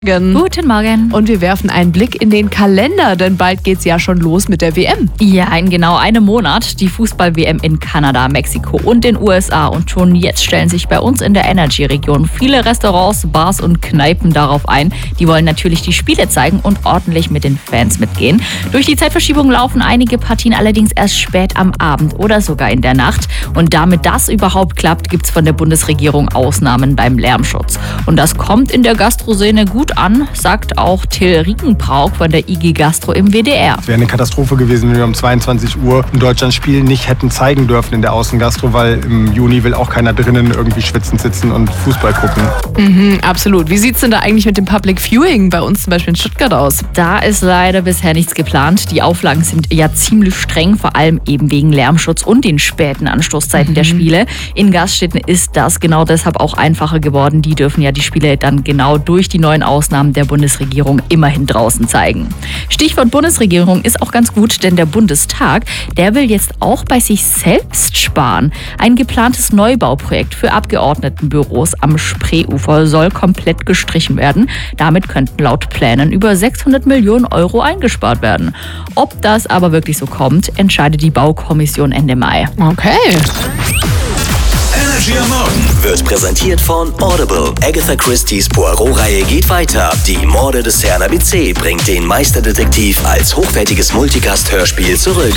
Guten Morgen. Und wir werfen einen Blick in den Kalender, denn bald geht's ja schon los mit der WM. Ja, in genau einem Monat die Fußball-WM in Kanada, Mexiko und den USA. Und schon jetzt stellen sich bei uns in der Energy-Region viele Restaurants, Bars und Kneipen darauf ein. Die wollen natürlich die Spiele zeigen und ordentlich mit den Fans mitgehen. Durch die Zeitverschiebung laufen einige Partien allerdings erst spät am Abend oder sogar in der Nacht. Und damit das überhaupt klappt, gibt's von der Bundesregierung Ausnahmen beim Lärmschutz. Und das kommt in der Gastroszene gut an, sagt auch Till Riekenbrauch von der IG Gastro im WDR. Es wäre eine Katastrophe gewesen, wenn wir um 22 Uhr in Deutschland Spiel nicht hätten zeigen dürfen in der Außengastro, weil im Juni will auch keiner drinnen irgendwie schwitzend sitzen und Fußball gucken. Absolut. Wie sieht's denn da eigentlich mit dem Public Viewing bei uns zum Beispiel in Stuttgart aus? Da ist leider bisher nichts geplant. Die Auflagen sind ja ziemlich streng, vor allem eben wegen Lärmschutz und den späten Anstoßzeiten der Spiele. In Gaststätten ist das genau deshalb auch einfacher geworden. Die dürfen ja die Spiele dann genau durch die neuen Ausnahmen der Bundesregierung immerhin draußen zeigen. Stichwort Bundesregierung ist auch ganz gut, denn der Bundestag, der will jetzt auch bei sich selbst sparen. Ein geplantes Neubauprojekt für Abgeordnetenbüros am Spreeufer soll komplett gestrichen werden. Damit könnten laut Plänen über 600 Millionen Euro eingespart werden. Ob das aber wirklich so kommt, entscheidet die Baukommission Ende Mai. Okay. Energy am Morgen wird präsentiert von Audible. Agatha Christie's Poirot-Reihe geht weiter. Die Morde des Herrn ABC bringt den Meisterdetektiv als hochwertiges Multicast-Hörspiel zurück.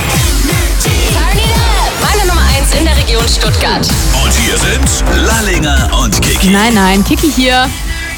Meine Nummer 1 in der Region Stuttgart. Und hier sind Lallinger und Kiki. Nein, Kiki hier.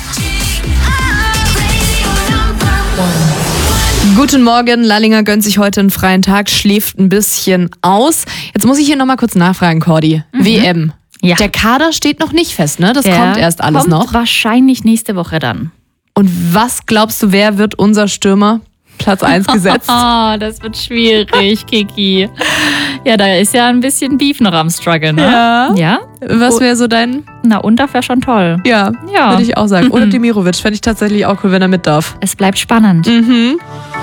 Guten Morgen, Lallinger gönnt sich heute einen freien Tag, schläft ein bisschen aus. Jetzt muss ich hier nochmal kurz nachfragen, Cordi. WM. Ja. Der Kader steht noch nicht fest, ne? Das kommt erst alles kommt noch. Wahrscheinlich nächste Woche dann. Und was glaubst du, wer wird unser Stürmer Platz 1 gesetzt? Das wird schwierig, Kiki. Ja, da ist ja ein bisschen Beef noch am Struggle, ne? Ja? Was wäre so dein... Na, Undaf wäre schon toll. Ja, würde ich auch sagen. Oder Demirovic, fände ich tatsächlich auch cool, wenn er mit darf. Es bleibt spannend.